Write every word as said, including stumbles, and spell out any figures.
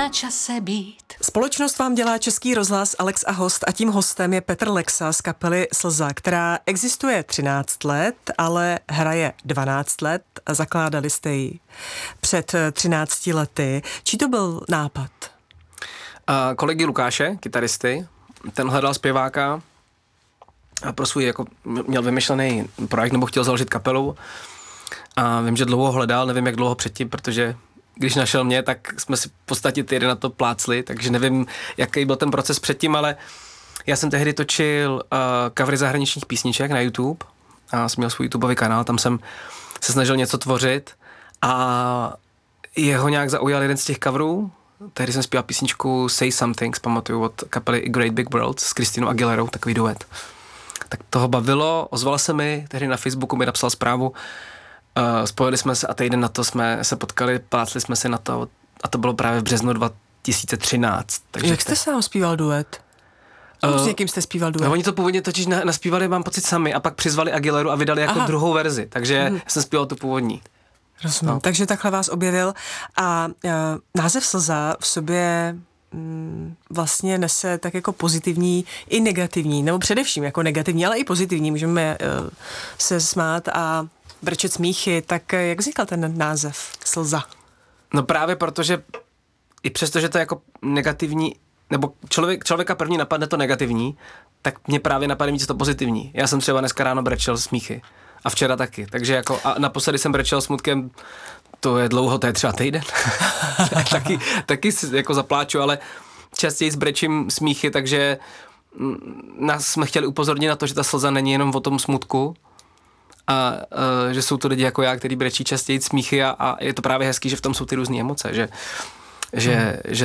na čase být. Společnost vám dělá Český rozhlas Alex a host a tím hostem je Petr Lexa z kapely Slza, která existuje třináct let, ale hraje dvanáct let. Zakládali jste ji před třinácti lety. Čí to byl nápad? Uh, kolegy Lukáše, kytaristy, ten hledal zpěváka a pro svůj jako měl vymyšlený projekt nebo chtěl založit kapelu a vím, že dlouho hledal, nevím jak dlouho předtím, protože když našel mě, tak jsme si v podstatě ty na to plácli, takže nevím, jaký byl ten proces předtím, ale já jsem tehdy točil uh, covery zahraničních písniček na YouTube a jsem měl svůj YouTubeový kanál, tam jsem se snažil něco tvořit a jeho nějak zaujal jeden z těch coverů. Tehdy jsem zpíval písničku Say Something, pamatuju od kapely Great Big World s Christinou Aguilerou, takový duet. Tak toho bavilo, ozval se mi, tehdy na Facebooku mi napsal zprávu, uh, spojili jsme se a týden na to jsme se potkali, plácli jsme se na to a to bylo právě v březnu dva tisíce třináct. Takže jak jste sám zpíval duet? Uh, s někým jste zpíval duet? No, oni to původně totiž na, naspívali, mám pocit, sami a pak přizvali Aguileru a vydali jako Aha. druhou verzi, takže hmm. jsem zpíval tu původní. Rozumím, no. Takže takhle vás objevil a uh, název Slza v sobě mm, vlastně nese tak jako pozitivní i negativní, nebo především jako negativní, ale i pozitivní, můžeme uh, se smát a brčet smíchy, tak uh, jak vznikal ten název Slza? No právě protože i přesto, že to je jako negativní, nebo člověk, člověka první napadne to negativní, tak mě právě napadne víc to pozitivní. Já jsem třeba dneska ráno brečel smíchy. A včera taky, takže jako a naposledy jsem brečel smutkem, to je dlouho, to je třeba týden, taky, taky jako zapláču, ale častěji zbrečím smíchy, takže nás jsme chtěli upozornit na to, že ta slza není jenom o tom smutku a, a že jsou to lidi jako já, kteří brečí častěji smíchy a, a je to právě hezký, že v tom jsou ty různé emoce, že, že, hmm. že